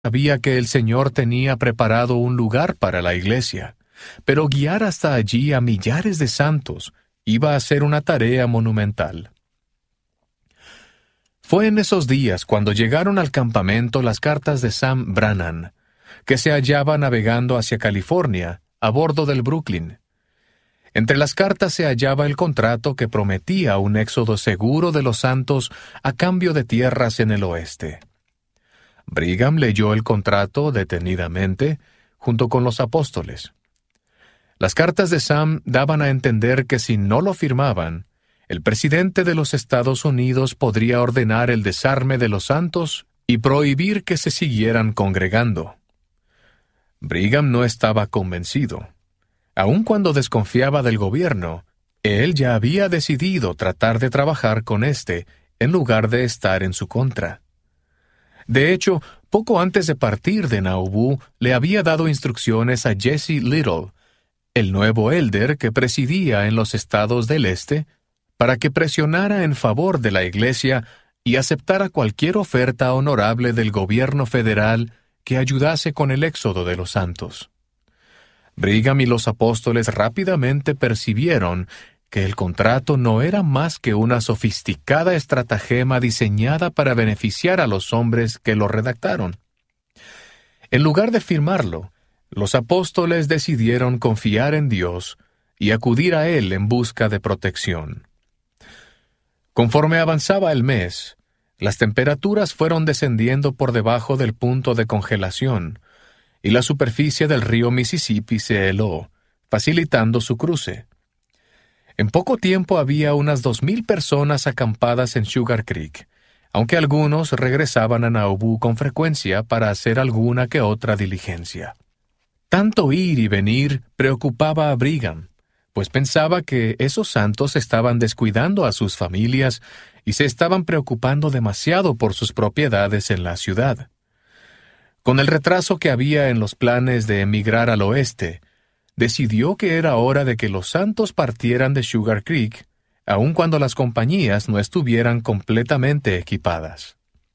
Sabía que el Señor tenía preparado un lugar para la iglesia, pero guiar hasta allí a millares de santos iba a ser una tarea monumental. Fue en esos días cuando llegaron al campamento las cartas de Sam Brannan, que se hallaba navegando hacia California, a bordo del Brooklyn. Entre las cartas se hallaba el contrato que prometía un éxodo seguro de los santos a cambio de tierras en el oeste. Brigham leyó el contrato detenidamente, junto con los apóstoles. Las cartas de Sam daban a entender que si no lo firmaban, el presidente de los Estados Unidos podría ordenar el desarme de los santos y prohibir que se siguieran congregando. Brigham no estaba convencido. Aun cuando desconfiaba del gobierno, él ya había decidido tratar de trabajar con éste en lugar de estar en su contra. De hecho, poco antes de partir de Nauvoo, le había dado instrucciones a Jesse Little, el nuevo élder que presidía en los estados del este, para que presionara en favor de la Iglesia y aceptara cualquier oferta honorable del gobierno federal que ayudase con el éxodo de los santos. Brigham y los apóstoles rápidamente percibieron que el contrato no era más que una sofisticada estratagema diseñada para beneficiar a los hombres que lo redactaron. En lugar de firmarlo, los apóstoles decidieron confiar en Dios y acudir a Él en busca de protección. Conforme avanzaba el mes, las temperaturas fueron descendiendo por debajo del punto de congelación, y la superficie del río Mississippi se heló, facilitando su cruce. En poco tiempo había unas 2,000 personas acampadas en Sugar Creek, aunque algunos regresaban a Nauvoo con frecuencia para hacer alguna que otra diligencia. Tanto ir y venir preocupaba a Brigham, pues pensaba que esos santos estaban descuidando a sus familias y se estaban preocupando demasiado por sus propiedades en la ciudad. Con el retraso que había en los planes de emigrar al oeste, decidió que era hora de que los santos partieran de Sugar Creek, aun cuando las compañías no estuvieran completamente equipadas.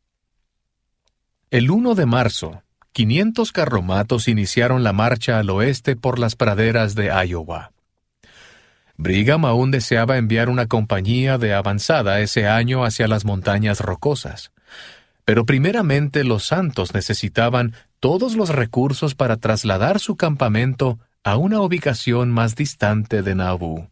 El 1 de marzo, 500 carromatos iniciaron la marcha al oeste por las praderas de Iowa. Brigham aún deseaba enviar una compañía de avanzada ese año hacia las montañas rocosas, pero primeramente los santos necesitaban todos los recursos para trasladar su campamento a una ubicación más distante de Nauvoo.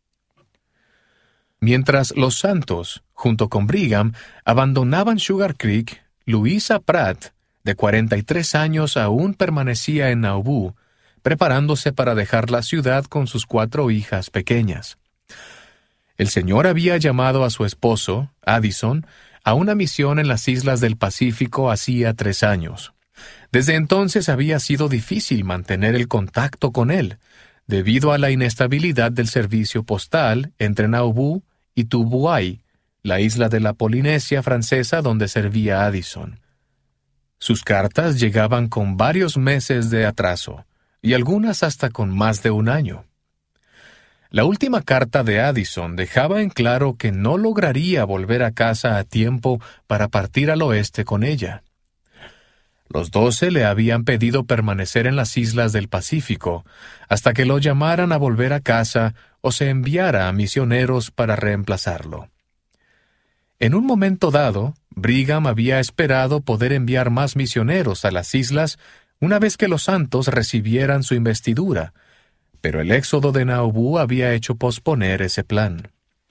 Mientras los santos, junto con Brigham, abandonaban Sugar Creek, Louisa Pratt, de 43 años, aún permanecía en Nauvoo, preparándose para dejar la ciudad con sus 4 hijas pequeñas. El Señor había llamado a su esposo, Addison, a una misión en las islas del Pacífico hacía 3 años. Desde entonces había sido difícil mantener el contacto con él, debido a la inestabilidad del servicio postal entre Nauvoo y Tubuai, la isla de la Polinesia francesa donde servía Addison. Sus cartas llegaban con varios meses de atraso, y algunas hasta con más de 1 año. La última carta de Addison dejaba en claro que no lograría volver a casa a tiempo para partir al oeste con ella. Los 12 le habían pedido permanecer en las islas del Pacífico hasta que lo llamaran a volver a casa o se enviara a misioneros para reemplazarlo. En un momento dado, Brigham había esperado poder enviar más misioneros a las islas una vez que los santos recibieran su investidura, pero el éxodo de Nauvoo había hecho posponer ese plan.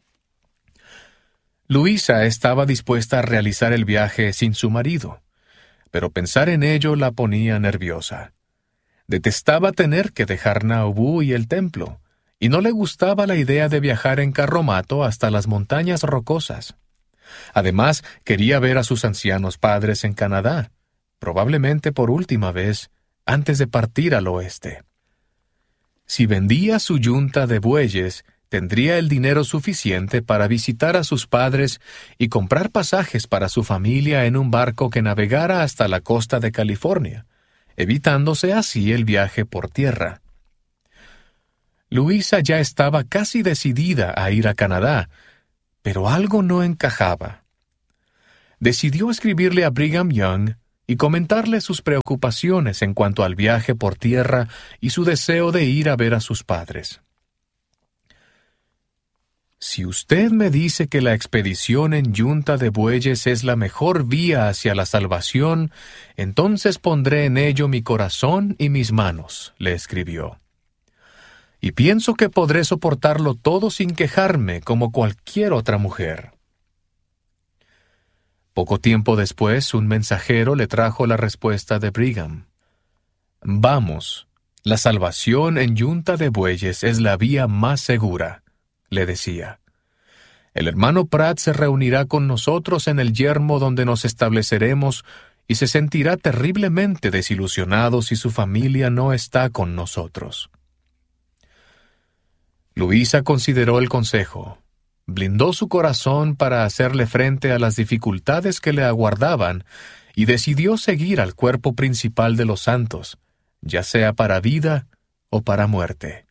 Louisa estaba dispuesta a realizar el viaje sin su marido, pero pensar en ello la ponía nerviosa. Detestaba tener que dejar Nauvoo y el templo, y no le gustaba la idea de viajar en carromato hasta las montañas rocosas. Además, quería ver a sus ancianos padres en Canadá, probablemente por última vez, antes de partir al oeste. Si vendía su yunta de bueyes, tendría el dinero suficiente para visitar a sus padres y comprar pasajes para su familia en un barco que navegara hasta la costa de California, evitándose así el viaje por tierra. Louisa ya estaba casi decidida a ir a Canadá, pero algo no encajaba. Decidió escribirle a Brigham Young y comentarle sus preocupaciones en cuanto al viaje por tierra y su deseo de ir a ver a sus padres. Si usted me dice que la expedición en yunta de bueyes es la mejor vía hacia la salvación, entonces pondré en ello mi corazón y mis manos, le escribió. Y pienso que podré soportarlo todo sin quejarme como cualquier otra mujer. Poco tiempo después, un mensajero le trajo la respuesta de Brigham. Vamos, la salvación en yunta de bueyes es la vía más segura, le decía. El hermano Pratt se reunirá con nosotros en el yermo donde nos estableceremos y se sentirá terriblemente desilusionado si su familia no está con nosotros. Luisa consideró el consejo, blindó su corazón para hacerle frente a las dificultades que le aguardaban y decidió seguir al cuerpo principal de los santos, ya sea para vida o para muerte.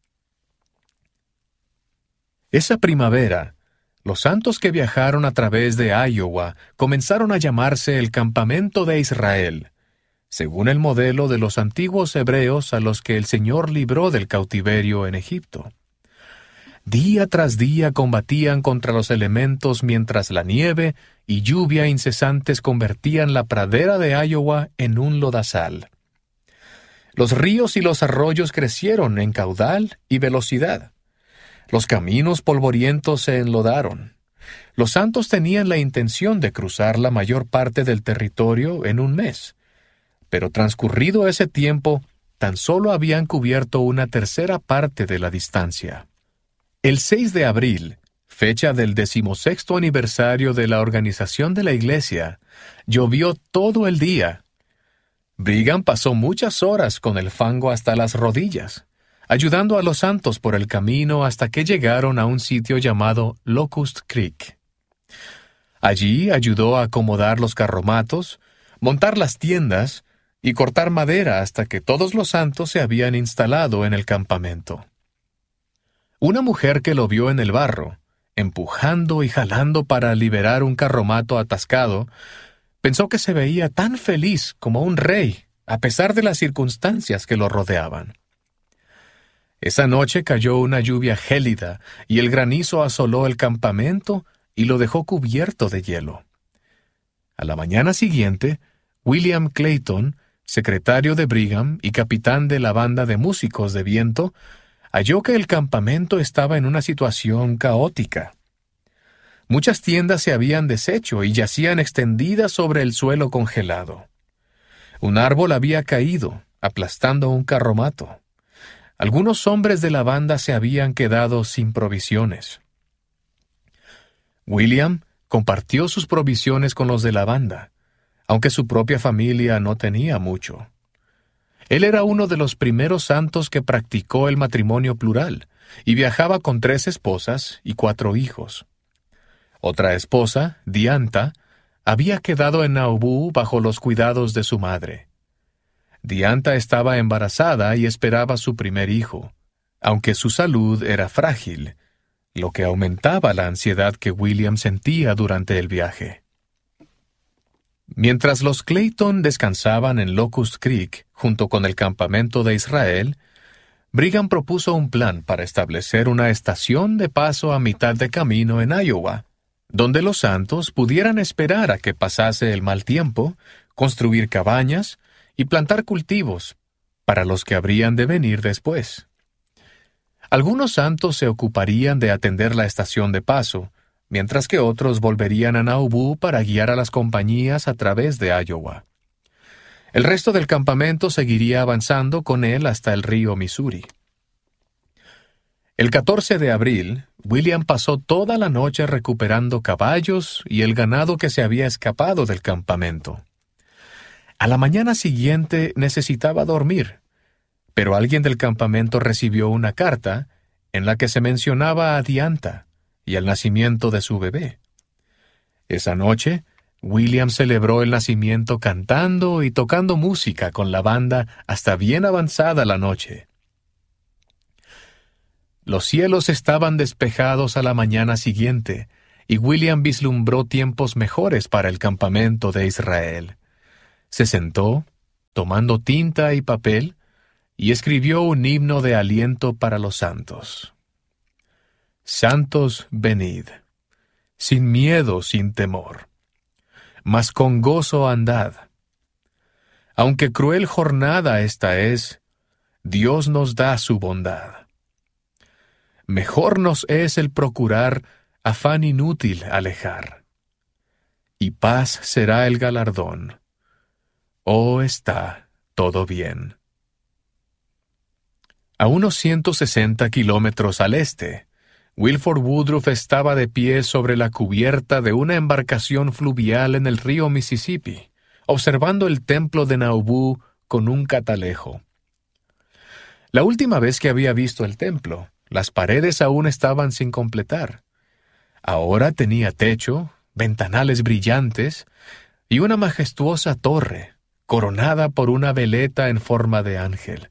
Esa primavera, los santos que viajaron a través de Iowa comenzaron a llamarse el Campamento de Israel, según el modelo de los antiguos hebreos a los que el Señor libró del cautiverio en Egipto. Día tras día combatían contra los elementos mientras la nieve y lluvia incesantes convertían la pradera de Iowa en un lodazal. Los ríos y los arroyos crecieron en caudal y velocidad. Los caminos polvorientos se enlodaron. Los santos tenían la intención de cruzar la mayor parte del territorio en un mes, pero transcurrido ese tiempo, tan solo habían cubierto una tercera parte de la distancia. El 6 de abril, fecha del 16º aniversario de la organización de la iglesia, llovió todo el día. Brigham pasó muchas horas con el fango hasta las rodillas, ayudando a los santos por el camino hasta que llegaron a un sitio llamado Locust Creek. Allí ayudó a acomodar los carromatos, montar las tiendas y cortar madera hasta que todos los santos se habían instalado en el campamento. Una mujer que lo vio en el barro, empujando y jalando para liberar un carromato atascado, pensó que se veía tan feliz como un rey, a pesar de las circunstancias que lo rodeaban. Esa noche cayó una lluvia gélida y el granizo asoló el campamento y lo dejó cubierto de hielo. A la mañana siguiente, William Clayton, secretario de Brigham y capitán de la banda de músicos de viento, halló que el campamento estaba en una situación caótica. Muchas tiendas se habían deshecho y yacían extendidas sobre el suelo congelado. Un árbol había caído, aplastando un carromato. Algunos hombres de la banda se habían quedado sin provisiones. William compartió sus provisiones con los de la banda, aunque su propia familia no tenía mucho. Él era uno de los primeros santos que practicó el matrimonio plural y viajaba con 3 esposas y 4 hijos. Otra esposa, Dianta, había quedado en Nauvoo bajo los cuidados de su madre. Dianta estaba embarazada y esperaba su primer hijo, aunque su salud era frágil, lo que aumentaba la ansiedad que William sentía durante el viaje. Mientras los Clayton descansaban en Locust Creek, junto con el campamento de Israel, Brigham propuso un plan para establecer una estación de paso a mitad de camino en Iowa, donde los santos pudieran esperar a que pasase el mal tiempo, construir cabañas y plantar cultivos para los que habrían de venir después. Algunos santos se ocuparían de atender la estación de paso, mientras que otros volverían a Nauvoo para guiar a las compañías a través de Iowa. El resto del campamento seguiría avanzando con él hasta el río Missouri. El 14 de abril, William pasó toda la noche recuperando caballos y el ganado que se había escapado del campamento. A la mañana siguiente necesitaba dormir, pero alguien del campamento recibió una carta en la que se mencionaba a Dianta y el nacimiento de su bebé. Esa noche, William celebró el nacimiento cantando y tocando música con la banda hasta bien avanzada la noche. Los cielos estaban despejados a la mañana siguiente, y William vislumbró tiempos mejores para el campamento de Israel. Se sentó, tomando tinta y papel, y escribió un himno de aliento para los santos. Santos, venid, sin miedo, sin temor, mas con gozo andad. Aunque cruel jornada esta es, Dios nos da su bondad. Mejor nos es el procurar, afán inútil alejar, y paz será el galardón. Oh, está todo bien. A unos 160 kilómetros al este, Wilford Woodruff estaba de pie sobre la cubierta de una embarcación fluvial en el río Mississippi, observando el templo de Nauvoo con un catalejo. La última vez que había visto el templo, las paredes aún estaban sin completar. Ahora tenía techo, ventanales brillantes y una majestuosa torre, coronada por una veleta en forma de ángel.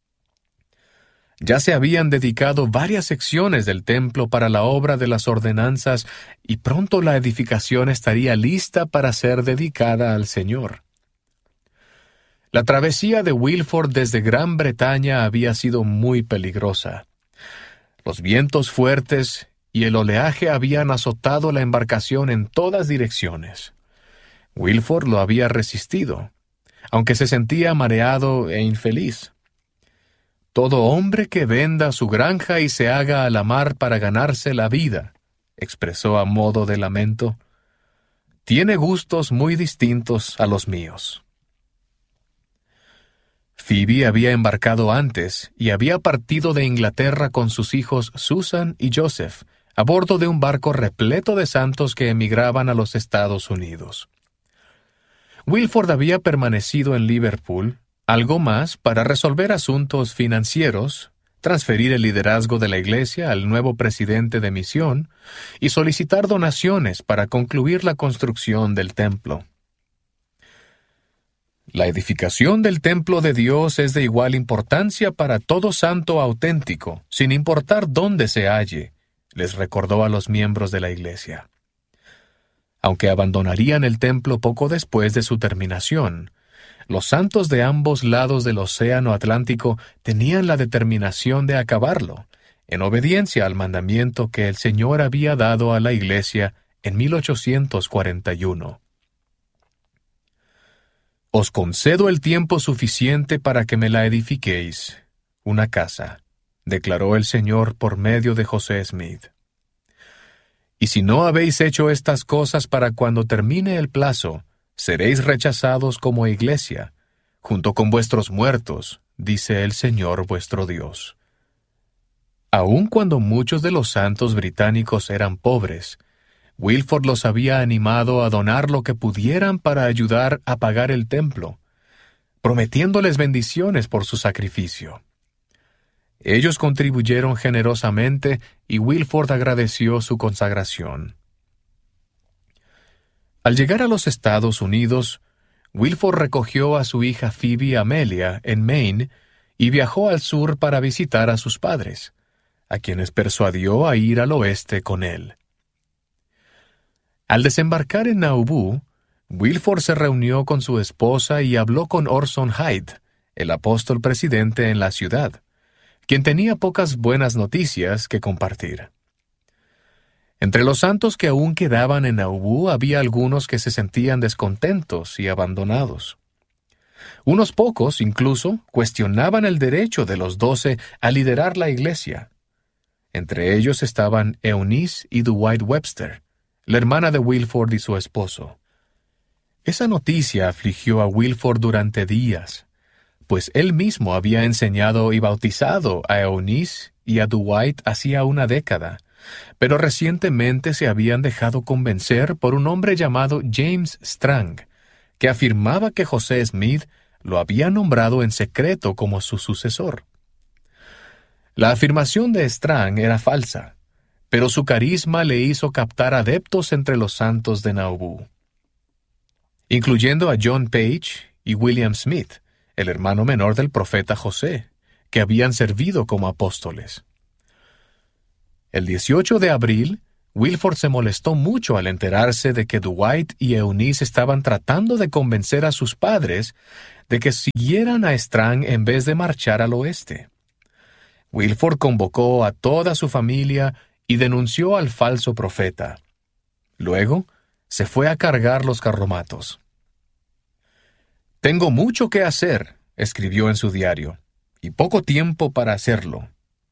Ya se habían dedicado varias secciones del templo para la obra de las ordenanzas y pronto la edificación estaría lista para ser dedicada al Señor. La travesía de Wilford desde Gran Bretaña había sido muy peligrosa. Los vientos fuertes y el oleaje habían azotado la embarcación en todas direcciones. Wilford lo había resistido, aunque se sentía mareado e infeliz. «Todo hombre que venda su granja y se haga a la mar para ganarse la vida», expresó a modo de lamento, «tiene gustos muy distintos a los míos». Phoebe había embarcado antes y había partido de Inglaterra con sus hijos Susan y Joseph, a bordo de un barco repleto de santos que emigraban a los Estados Unidos. Wilford había permanecido en Liverpool algo más para resolver asuntos financieros, transferir el liderazgo de la iglesia al nuevo presidente de misión y solicitar donaciones para concluir la construcción del templo. La edificación del templo de Dios es de igual importancia para todo santo auténtico, sin importar dónde se halle, les recordó a los miembros de la iglesia. Aunque abandonarían el templo poco después de su terminación, los santos de ambos lados del océano Atlántico tenían la determinación de acabarlo, en obediencia al mandamiento que el Señor había dado a la iglesia en 1841. «Os concedo el tiempo suficiente para que me la edifiquéis, una casa», declaró el Señor por medio de José Smith. «Y si no habéis hecho estas cosas para cuando termine el plazo, seréis rechazados como iglesia, junto con vuestros muertos, dice el Señor vuestro Dios». Aun cuando muchos de los santos británicos eran pobres, Wilford los había animado a donar lo que pudieran para ayudar a pagar el templo, prometiéndoles bendiciones por su sacrificio. Ellos contribuyeron generosamente y Wilford agradeció su consagración. Al llegar a los Estados Unidos, Wilford recogió a su hija Phoebe Amelia en Maine y viajó al sur para visitar a sus padres, a quienes persuadió a ir al oeste con él. Al desembarcar en Nauvoo, Wilford se reunió con su esposa y habló con Orson Hyde, el apóstol presidente en la ciudad, quien tenía pocas buenas noticias que compartir. Entre los santos que aún quedaban en Nauvoo había algunos que se sentían descontentos y abandonados. Unos pocos, incluso, cuestionaban el derecho de los 12 a liderar la iglesia. Entre ellos estaban Eunice y Dwight Webster, la hermana de Wilford y su esposo. Esa noticia afligió a Wilford durante días, pues él mismo había enseñado y bautizado a Eunice y a Dwight hacía una década, pero recientemente se habían dejado convencer por un hombre llamado James Strang, que afirmaba que José Smith lo había nombrado en secreto como su sucesor. La afirmación de Strang era falsa, pero su carisma le hizo captar adeptos entre los santos de Nauvoo, incluyendo a John Page y William Smith, el hermano menor del profeta José, que habían servido como apóstoles. El 18 de abril, Wilford se molestó mucho al enterarse de que Dwight y Eunice estaban tratando de convencer a sus padres de que siguieran a Strang en vez de marchar al oeste. Wilford convocó a toda su familia y denunció al falso profeta. Luego, se fue a cargar los carromatos. «Tengo mucho que hacer», escribió en su diario, «y poco tiempo para hacerlo».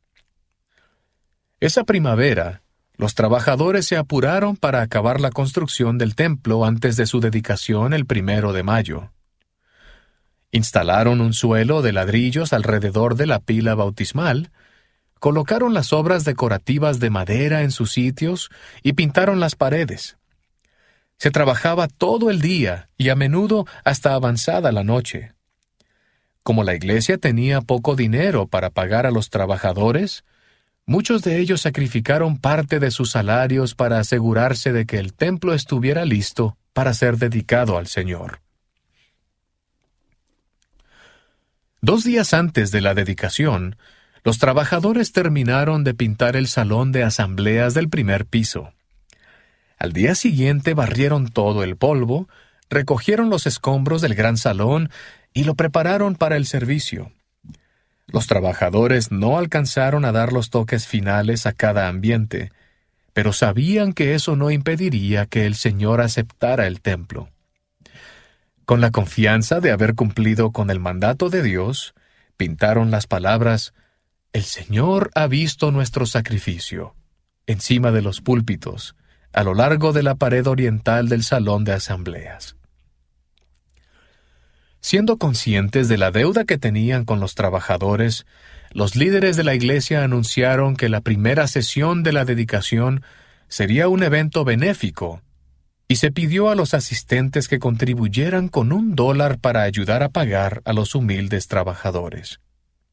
Esa primavera, los trabajadores se apuraron para acabar la construcción del templo antes de su dedicación el 1 de mayo. Instalaron un suelo de ladrillos alrededor de la pila bautismal, colocaron las obras decorativas de madera en sus sitios y pintaron las paredes. Se trabajaba todo el día y a menudo hasta avanzada la noche. Como la iglesia tenía poco dinero para pagar a los trabajadores, muchos de ellos sacrificaron parte de sus salarios para asegurarse de que el templo estuviera listo para ser dedicado al Señor. 2 días antes de la dedicación, los trabajadores terminaron de pintar el salón de asambleas del primer piso. Al día siguiente barrieron todo el polvo, recogieron los escombros del gran salón y lo prepararon para el servicio. Los trabajadores no alcanzaron a dar los toques finales a cada ambiente, pero sabían que eso no impediría que el Señor aceptara el templo. Con la confianza de haber cumplido con el mandato de Dios, pintaron las palabras «El Señor ha visto nuestro sacrificio» encima de los púlpitos, a lo largo de la pared oriental del salón de asambleas. Siendo conscientes de la deuda que tenían con los trabajadores, los líderes de la iglesia anunciaron que la primera sesión de la dedicación sería un evento benéfico, y se pidió a los asistentes que contribuyeran con $1 para ayudar a pagar a los humildes trabajadores.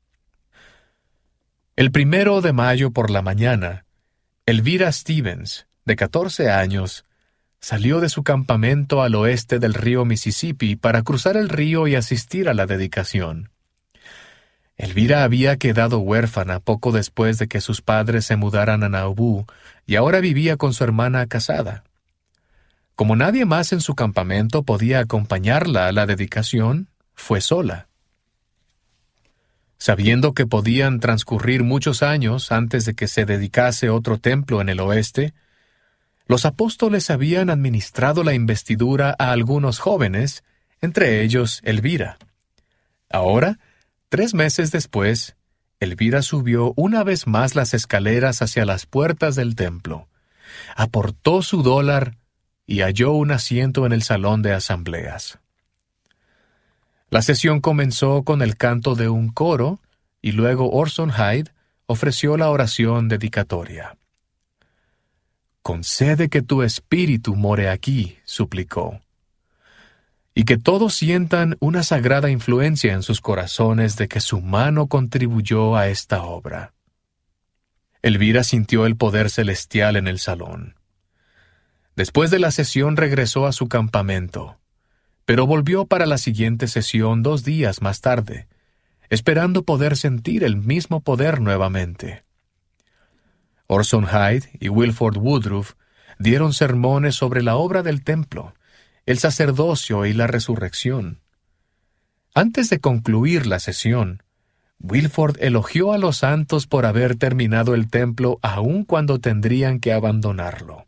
El 1 de mayo por la mañana, Elvira Stevens, de 14 años, salió de su campamento al oeste del río Mississippi para cruzar el río y asistir a la dedicación. Elvira había quedado huérfana poco después de que sus padres se mudaran a Nauvoo y ahora vivía con su hermana casada. Como nadie más en su campamento podía acompañarla a la dedicación, fue sola. Sabiendo que podían transcurrir muchos años antes de que se dedicase otro templo en el oeste, los apóstoles habían administrado la investidura a algunos jóvenes, entre ellos Elvira. Ahora, 3 meses después, Elvira subió una vez más las escaleras hacia las puertas del templo, aportó su $1 y halló un asiento en el salón de asambleas. La sesión comenzó con el canto de un coro y luego Orson Hyde ofreció la oración dedicatoria. «Concede que tu espíritu more aquí», suplicó, «y que todos sientan una sagrada influencia en sus corazones de que su mano contribuyó a esta obra». Elvira sintió el poder celestial en el salón. Después de la sesión regresó a su campamento, pero volvió para la siguiente sesión 2 días más tarde, esperando poder sentir el mismo poder nuevamente. Orson Hyde y Wilford Woodruff dieron sermones sobre la obra del templo, el sacerdocio y la resurrección. Antes de concluir la sesión, Wilford elogió a los santos por haber terminado el templo aun cuando tendrían que abandonarlo.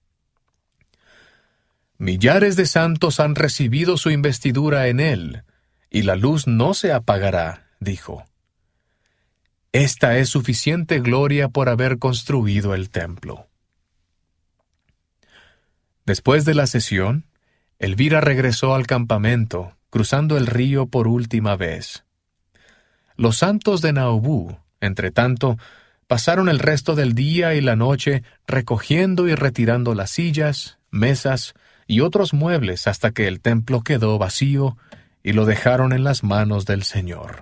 «Millares de santos han recibido su investidura en él, y la luz no se apagará», dijo. «Esta es suficiente gloria por haber construido el templo». Después de la sesión, Elvira regresó al campamento, cruzando el río por última vez. Los santos de Nauvoo, entretanto, pasaron el resto del día y la noche recogiendo y retirando las sillas, mesas y otros muebles hasta que el templo quedó vacío y lo dejaron en las manos del Señor.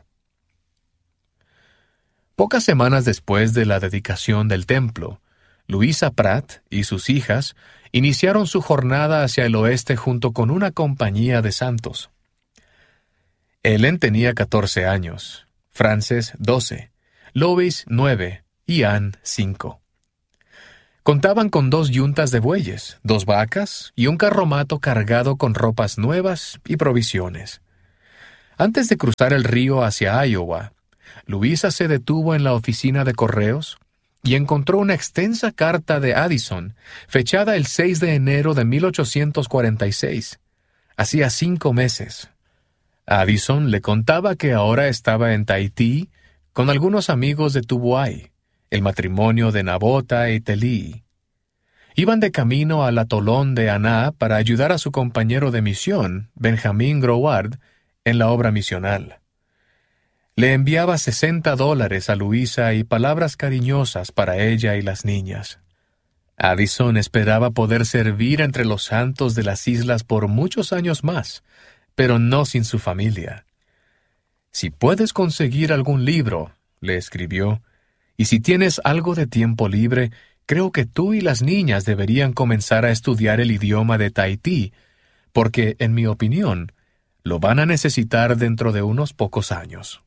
Pocas semanas después de la dedicación del templo, Louisa Pratt y sus hijas iniciaron su jornada hacia el oeste junto con una compañía de santos. Ellen tenía 14 años, Frances 12, Lois 9 y Anne 5. Contaban con 2 yuntas de bueyes, 2 vacas y un carromato cargado con ropas nuevas y provisiones. Antes de cruzar el río hacia Iowa, Luisa se detuvo en la oficina de correos y encontró una extensa carta de Addison, fechada el 6 de enero de 1846. Hacía 5 meses. Addison le contaba que ahora estaba en Tahití con algunos amigos de Tubuai, el matrimonio de Nabota y Telí. Iban de camino al atolón de Aná para ayudar a su compañero de misión, Benjamín Groward, en la obra misional. Le enviaba $60 a Luisa y palabras cariñosas para ella y las niñas. Addison esperaba poder servir entre los santos de las islas por muchos años más, pero no sin su familia. «Si puedes conseguir algún libro», le escribió, «y si tienes algo de tiempo libre, creo que tú y las niñas deberían comenzar a estudiar el idioma de Tahití, porque, en mi opinión, lo van a necesitar dentro de unos pocos años».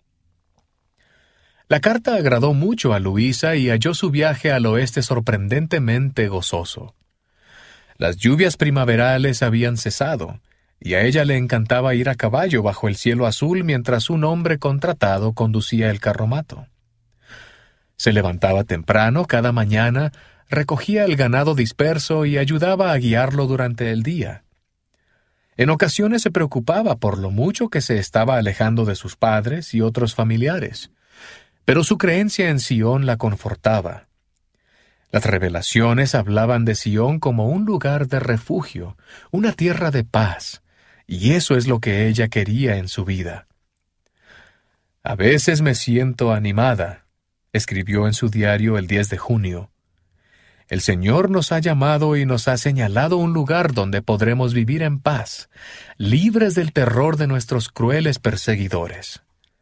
La carta agradó mucho a Luisa y halló su viaje al oeste sorprendentemente gozoso. Las lluvias primaverales habían cesado, y a ella le encantaba ir a caballo bajo el cielo azul mientras un hombre contratado conducía el carromato. Se levantaba temprano cada mañana, recogía el ganado disperso y ayudaba a guiarlo durante el día. En ocasiones se preocupaba por lo mucho que se estaba alejando de sus padres y otros familiares, pero su creencia en Sion la confortaba. Las revelaciones hablaban de Sion como un lugar de refugio, una tierra de paz, y eso es lo que ella quería en su vida. «A veces me siento animada», escribió en su diario el 10 de junio. «El Señor nos ha llamado y nos ha señalado un lugar donde podremos vivir en paz, libres del terror de nuestros crueles perseguidores».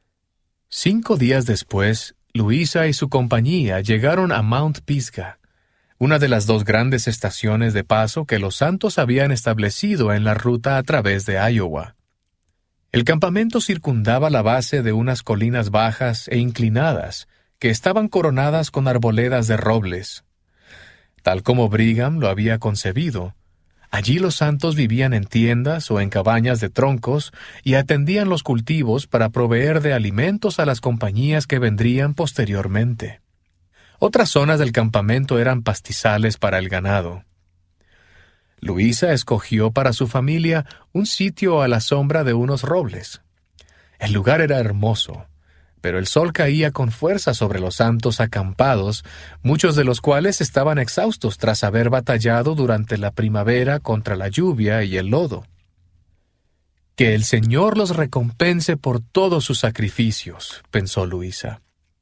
5 días después, Luisa y su compañía llegaron a Mount Pisgah, una de las 2 grandes estaciones de paso que los santos habían establecido en la ruta a través de Iowa. El campamento circundaba la base de unas colinas bajas e inclinadas que estaban coronadas con arboledas de robles. Tal como Brigham lo había concebido, allí los santos vivían en tiendas o en cabañas de troncos y atendían los cultivos para proveer de alimentos a las compañías que vendrían posteriormente. Otras zonas del campamento eran pastizales para el ganado. Luisa escogió para su familia un sitio a la sombra de unos robles. El lugar era hermoso, pero el sol caía con fuerza sobre los santos acampados, muchos de los cuales estaban exhaustos tras haber batallado durante la primavera contra la lluvia y el lodo. «Que el Señor los recompense por todos sus sacrificios», pensó Luisa.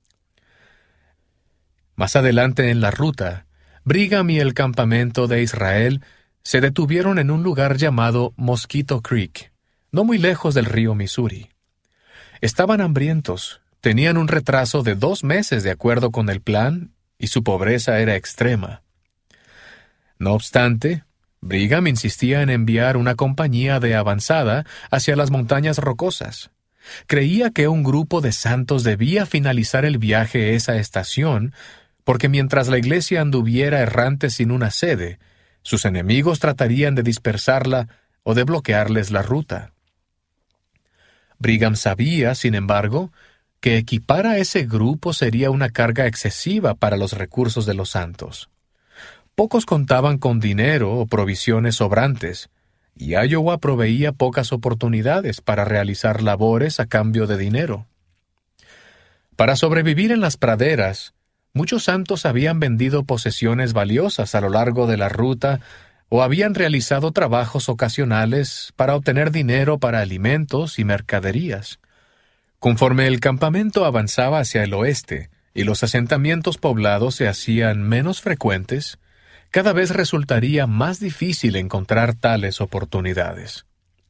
Más adelante en la ruta, Brigham y el campamento de Israel se detuvieron en un lugar llamado Mosquito Creek, no muy lejos del río Missouri. Estaban hambrientos, tenían un retraso de 2 meses de acuerdo con el plan, y su pobreza era extrema. No obstante, Brigham insistía en enviar una compañía de avanzada hacia las montañas rocosas. Creía que un grupo de santos debía finalizar el viaje a esa estación, porque mientras la iglesia anduviera errante sin una sede, sus enemigos tratarían de dispersarla o de bloquearles la ruta. Brigham sabía, sin embargo, que equipar a ese grupo sería una carga excesiva para los recursos de los santos. Pocos contaban con dinero o provisiones sobrantes, y Iowa proveía pocas oportunidades para realizar labores a cambio de dinero. Para sobrevivir en las praderas, muchos santos habían vendido posesiones valiosas a lo largo de la ruta o habían realizado trabajos ocasionales para obtener dinero para alimentos y mercaderías. Conforme el campamento avanzaba hacia el oeste y los asentamientos poblados se hacían menos frecuentes, cada vez resultaría más difícil encontrar tales oportunidades.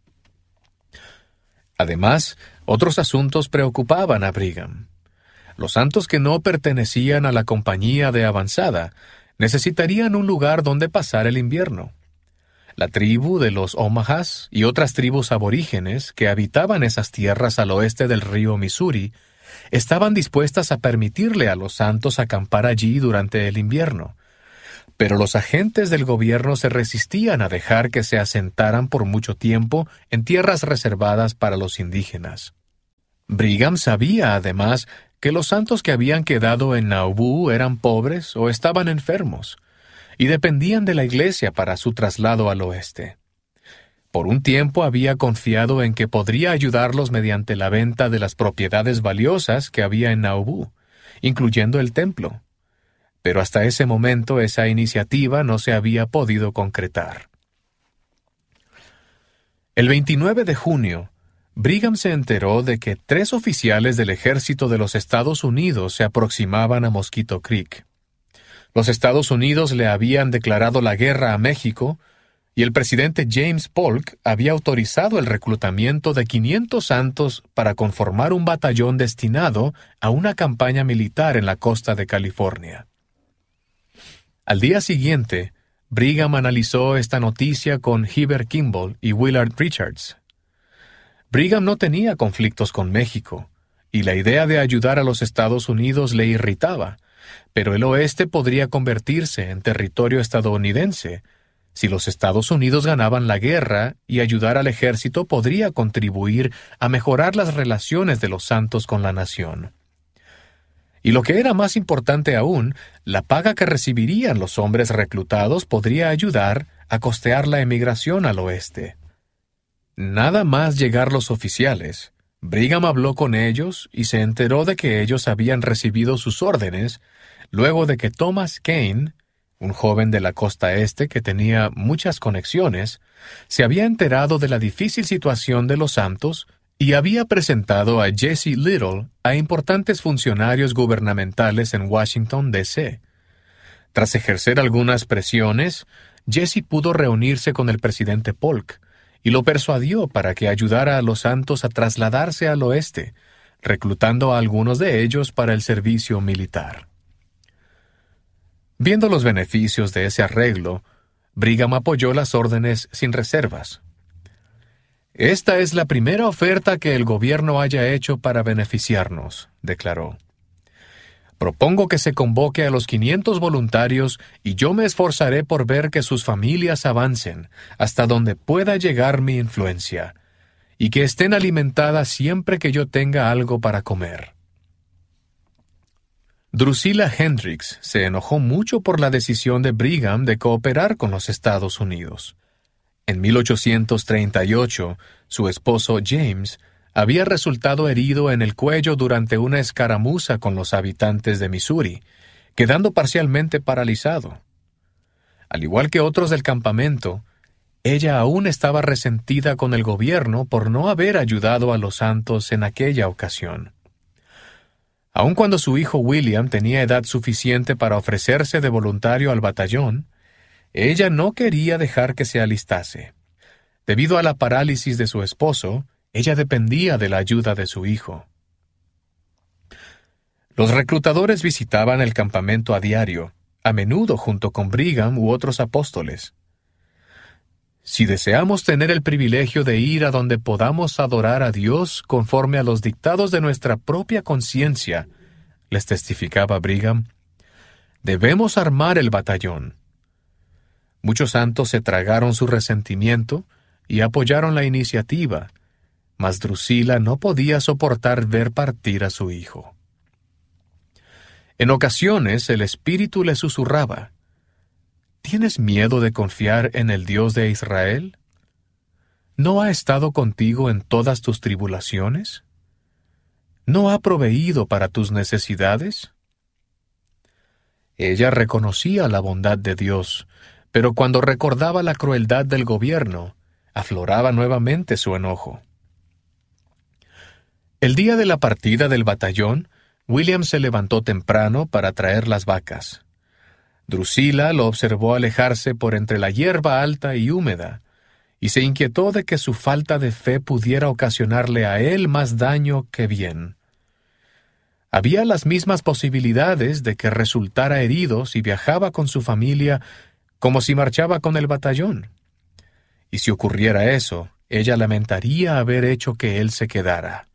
Además, otros asuntos preocupaban a Brigham. Los santos que no pertenecían a la compañía de avanzada necesitarían un lugar donde pasar el invierno. La tribu de los Omahas y otras tribus aborígenes que habitaban esas tierras al oeste del río Missouri estaban dispuestas a permitirle a los santos acampar allí durante el invierno. Pero los agentes del gobierno se resistían a dejar que se asentaran por mucho tiempo en tierras reservadas para los indígenas. Brigham sabía, además, que los santos que habían quedado en Nauvoo eran pobres o estaban enfermos, y dependían de la iglesia para su traslado al oeste. Por un tiempo había confiado en que podría ayudarlos mediante la venta de las propiedades valiosas que había en Nauvoo, incluyendo el templo. Pero hasta ese momento esa iniciativa no se había podido concretar. El 29 de junio, Brigham se enteró de que 3 oficiales del ejército de los Estados Unidos se aproximaban a Mosquito Creek. Los Estados Unidos le habían declarado la guerra a México, y el presidente James Polk había autorizado el reclutamiento de 500 santos para conformar un batallón destinado a una campaña militar en la costa de California. Al día siguiente, Brigham analizó esta noticia con Heber Kimball y Willard Richards. Brigham no tenía conflictos con México, y la idea de ayudar a los Estados Unidos le irritaba, pero el oeste podría convertirse en territorio estadounidense. Si los Estados Unidos ganaban la guerra, y ayudar al ejército podría contribuir a mejorar las relaciones de los santos con la nación. Y lo que era más importante aún, la paga que recibirían los hombres reclutados podría ayudar a costear la emigración al oeste. Nada más llegar los oficiales, Brigham habló con ellos y se enteró de que ellos habían recibido sus órdenes luego de que Thomas Kane, un joven de la costa este que tenía muchas conexiones, se había enterado de la difícil situación de los santos y había presentado a Jesse Little a importantes funcionarios gubernamentales en Washington, D.C. Tras ejercer algunas presiones, Jesse pudo reunirse con el presidente Polk y lo persuadió para que ayudara a los santos a trasladarse al oeste, reclutando a algunos de ellos para el servicio militar. Viendo los beneficios de ese arreglo, Brigham apoyó las órdenes sin reservas. «Esta es la primera oferta que el gobierno haya hecho para beneficiarnos», declaró. «Propongo que se convoque a los 500 voluntarios y yo me esforzaré por ver que sus familias avancen hasta donde pueda llegar mi influencia, y que estén alimentadas siempre que yo tenga algo para comer». Drusilla Hendricks se enojó mucho por la decisión de Brigham de cooperar con los Estados Unidos. En 1838, su esposo James había resultado herido en el cuello durante una escaramuza con los habitantes de Missouri, quedando parcialmente paralizado. Al igual que otros del campamento, ella aún estaba resentida con el gobierno por no haber ayudado a los santos en aquella ocasión. Aun cuando su hijo William tenía edad suficiente para ofrecerse de voluntario al batallón, ella no quería dejar que se alistase. Debido a la parálisis de su esposo, ella dependía de la ayuda de su hijo. Los reclutadores visitaban el campamento a diario, a menudo junto con Brigham u otros apóstoles. «Si deseamos tener el privilegio de ir a donde podamos adorar a Dios conforme a los dictados de nuestra propia conciencia», les testificaba Brigham, «debemos armar el batallón». Muchos santos se tragaron su resentimiento y apoyaron la iniciativa, mas Drusilla no podía soportar ver partir a su hijo. En ocasiones el espíritu le susurraba: ¿Tienes miedo de confiar en el Dios de Israel? ¿No ha estado contigo en todas tus tribulaciones? ¿No ha proveído para tus necesidades? Ella reconocía la bondad de Dios, pero cuando recordaba la crueldad del gobierno, afloraba nuevamente su enojo. El día de la partida del batallón, William se levantó temprano para traer las vacas. Drusilla lo observó alejarse por entre la hierba alta y húmeda, y se inquietó de que su falta de fe pudiera ocasionarle a él más daño que bien. Había las mismas posibilidades de que resultara herido si viajaba con su familia como si marchaba con el batallón. Y si ocurriera eso, ella lamentaría haber hecho que él se quedara.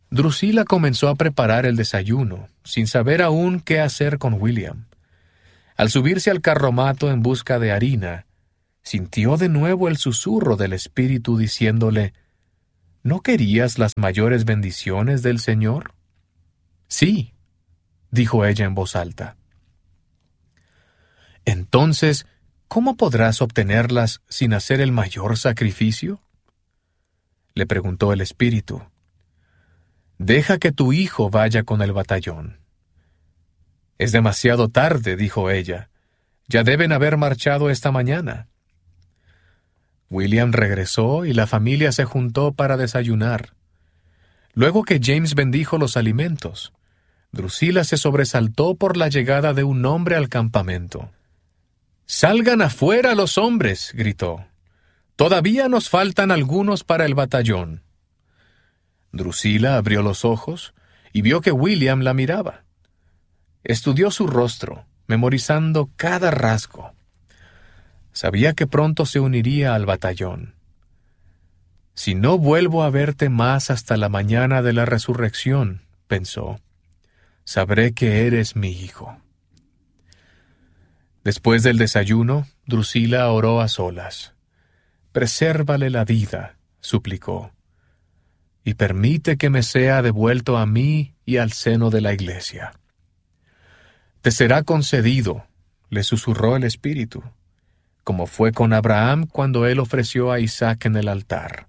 Drusilla comenzó a preparar el desayuno, sin saber aún qué hacer con William. Al subirse al carromato en busca de harina, sintió de nuevo el susurro del Espíritu diciéndole, ¿no querías las mayores bendiciones del Señor? Sí, dijo ella en voz alta. Entonces, ¿cómo podrás obtenerlas sin hacer el mayor sacrificio? Le preguntó el Espíritu. Deja que tu hijo vaya con el batallón. Es demasiado tarde, dijo ella. Ya deben haber marchado esta mañana. William regresó y la familia se juntó para desayunar. Luego que James bendijo los alimentos, Drusila se sobresaltó por la llegada de un hombre al campamento. «¡Salgan afuera los hombres!», gritó. «Todavía nos faltan algunos para el batallón». Drusila abrió los ojos y vio que William la miraba. Estudió su rostro, memorizando cada rasgo. Sabía que pronto se uniría al batallón. «Si no vuelvo a verte más hasta la mañana de la resurrección», pensó, «sabré que eres mi hijo». Después del desayuno, Drusila oró a solas. «Presérvale la vida», suplicó, «y permite que me sea devuelto a mí y al seno de la iglesia». «Te será concedido», le susurró el Espíritu, como fue con Abraham cuando él ofreció a Isaac en el altar.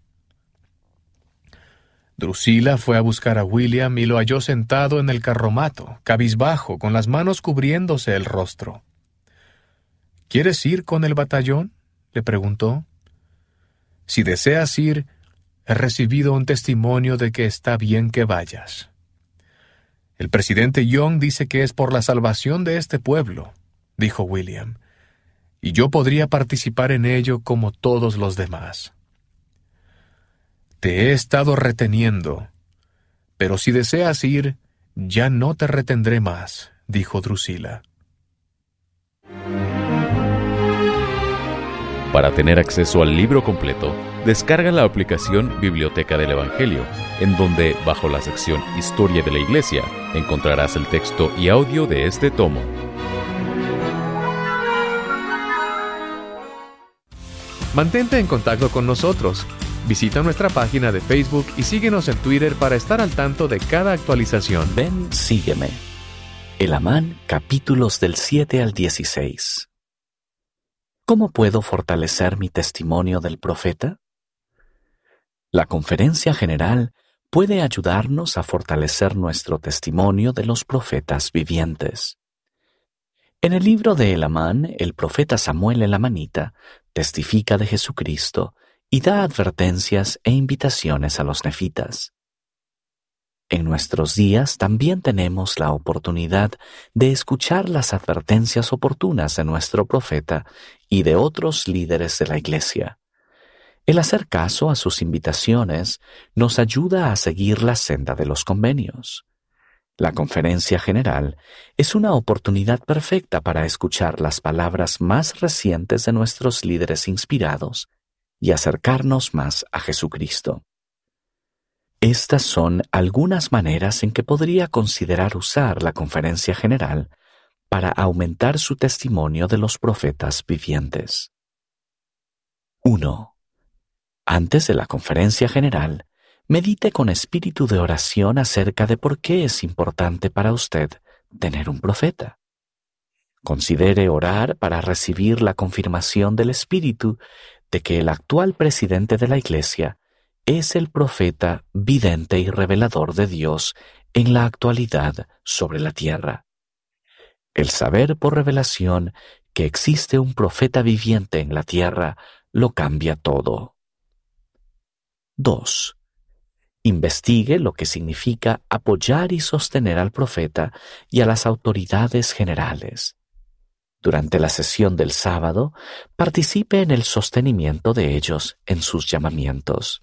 Drusila fue a buscar a William y lo halló sentado en el carromato, cabizbajo, con las manos cubriéndose el rostro. «¿Quieres ir con el batallón?», le preguntó. «Si deseas ir, he recibido un testimonio de que está bien que vayas. El presidente Young dice que es por la salvación de este pueblo», dijo William, «y yo podría participar en ello como todos los demás». «Te he estado reteniendo, pero si deseas ir, ya no te retendré más», dijo Drusila. Para tener acceso al libro completo, descarga la aplicación Biblioteca del Evangelio, en donde, bajo la sección Historia de la Iglesia, encontrarás el texto y audio de este tomo. Mantente en contacto con nosotros. Visita nuestra página de Facebook y síguenos en Twitter para estar al tanto de cada actualización. Ven, sígueme. Elamán, capítulos del 7 al 16. ¿Cómo puedo fortalecer mi testimonio del profeta? La Conferencia General puede ayudarnos a fortalecer nuestro testimonio de los profetas vivientes. En el libro de Elamán, el profeta Samuel Elamanita testifica de Jesucristo y da advertencias e invitaciones a los nefitas. En nuestros días también tenemos la oportunidad de escuchar las advertencias oportunas de nuestro profeta y de otros líderes de la Iglesia. El hacer caso a sus invitaciones nos ayuda a seguir la senda de los convenios. La Conferencia General es una oportunidad perfecta para escuchar las palabras más recientes de nuestros líderes inspirados y acercarnos más a Jesucristo. Estas son algunas maneras en que podría considerar usar la Conferencia General para aumentar su testimonio de los profetas vivientes. 1. Antes de la Conferencia General, medite con espíritu de oración acerca de por qué es importante para usted tener un profeta. Considere orar para recibir la confirmación del Espíritu de que el actual presidente de la Iglesia es el profeta vidente y revelador de Dios en la actualidad sobre la tierra. El saber por revelación que existe un profeta viviente en la tierra lo cambia todo. 2. Investigue lo que significa apoyar y sostener al profeta y a las autoridades generales. Durante la sesión del sábado, participe en el sostenimiento de ellos en sus llamamientos.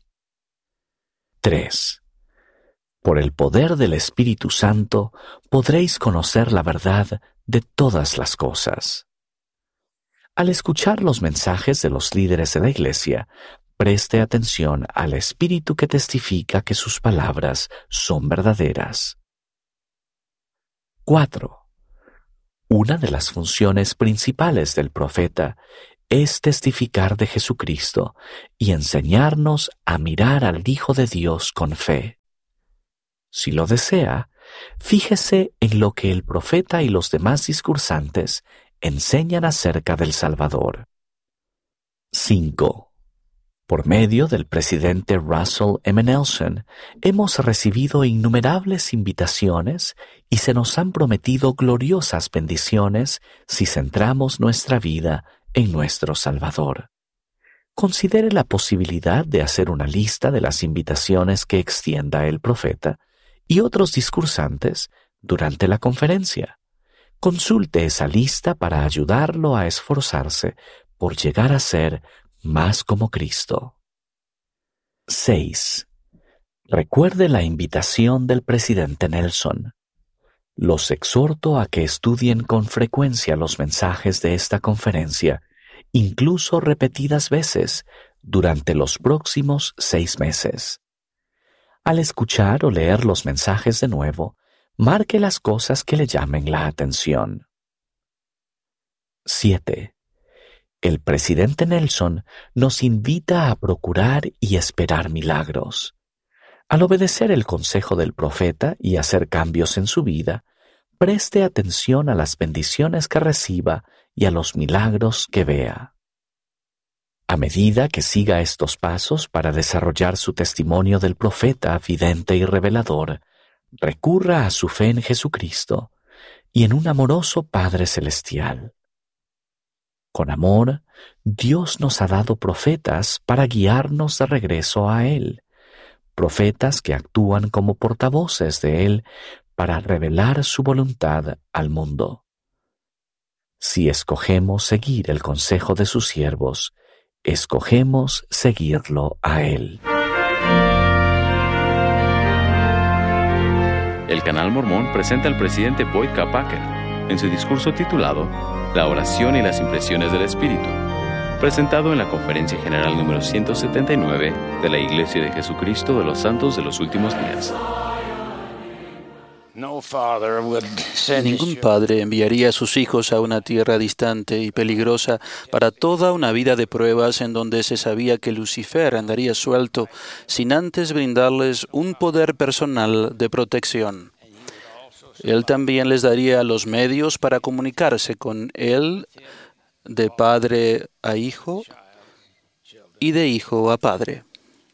3. Por el poder del Espíritu Santo podréis conocer la verdad de todas las cosas. Al escuchar los mensajes de los líderes de la Iglesia, preste atención al Espíritu que testifica que sus palabras son verdaderas. 4. Una de las funciones principales del profeta es testificar de Jesucristo y enseñarnos a mirar al Hijo de Dios con fe. Si lo desea, fíjese en lo que el profeta y los demás discursantes enseñan acerca del Salvador. 5. Por medio del presidente Russell M. Nelson, hemos recibido innumerables invitaciones y se nos han prometido gloriosas bendiciones si centramos nuestra vida en nuestro Salvador. Considere la posibilidad de hacer una lista de las invitaciones que extienda el profeta y otros discursantes durante la conferencia. Consulte esa lista para ayudarlo a esforzarse por llegar a ser más como Cristo. 6. Recuerde la invitación del presidente Nelson. Los exhorto a que estudien con frecuencia los mensajes de esta conferencia, incluso repetidas veces, durante los próximos 6 meses. Al escuchar o leer los mensajes de nuevo, marque las cosas que le llamen la atención. 7. El presidente Nelson nos invita a procurar y esperar milagros. Al obedecer el consejo del profeta y hacer cambios en su vida, preste atención a las bendiciones que reciba y a los milagros que vea. A medida que siga estos pasos para desarrollar su testimonio del profeta, vidente y revelador, recurra a su fe en Jesucristo y en un amoroso Padre Celestial. Con amor, Dios nos ha dado profetas para guiarnos de regreso a Él, profetas que actúan como portavoces de Él para revelar su voluntad al mundo. Si escogemos seguir el consejo de sus siervos, escogemos seguirlo a Él. El Canal Mormón presenta al presidente Boyd K. Packer en su discurso titulado La oración y las impresiones del Espíritu, presentado en la Conferencia General número 179 de la Iglesia de Jesucristo de los Santos de los Últimos Días. Ningún padre enviaría a sus hijos a una tierra distante y peligrosa para toda una vida de pruebas en donde se sabía que Lucifer andaría suelto sin antes brindarles un poder personal de protección. Él también les daría los medios para comunicarse con Él de padre a hijo y de hijo a padre.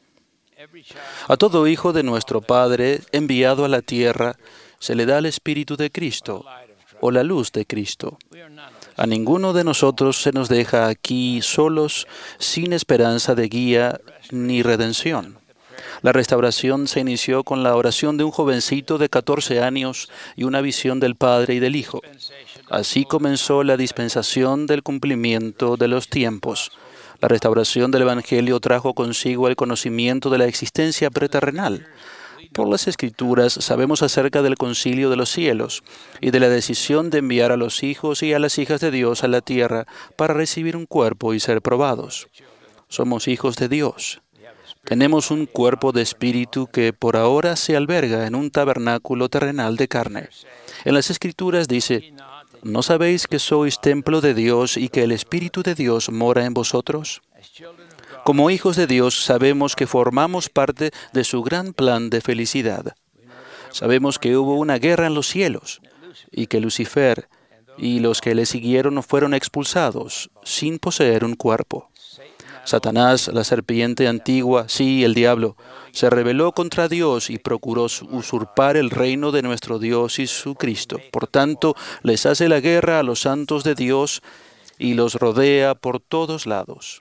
A todo hijo de nuestro Padre enviado a la tierra se le da el Espíritu de Cristo o la luz de Cristo. A ninguno de nosotros se nos deja aquí solos, sin esperanza de guía ni redención. La restauración se inició con la oración de un jovencito de 14 años y una visión del Padre y del Hijo. Así comenzó la dispensación del cumplimiento de los tiempos. La restauración del Evangelio trajo consigo el conocimiento de la existencia preterrenal. Por las Escrituras sabemos acerca del concilio de los cielos y de la decisión de enviar a los hijos y a las hijas de Dios a la tierra para recibir un cuerpo y ser probados. Somos hijos de Dios. Tenemos un cuerpo de espíritu que por ahora se alberga en un tabernáculo terrenal de carne. En las Escrituras dice, ¿no sabéis que sois templo de Dios y que el Espíritu de Dios mora en vosotros? Como hijos de Dios sabemos que formamos parte de su gran plan de felicidad. Sabemos que hubo una guerra en los cielos y que Lucifer y los que le siguieron fueron expulsados sin poseer un cuerpo. Satanás, la serpiente antigua, sí, el diablo, se rebeló contra Dios y procuró usurpar el reino de nuestro Dios y su Cristo. Por tanto, les hace la guerra a los santos de Dios y los rodea por todos lados.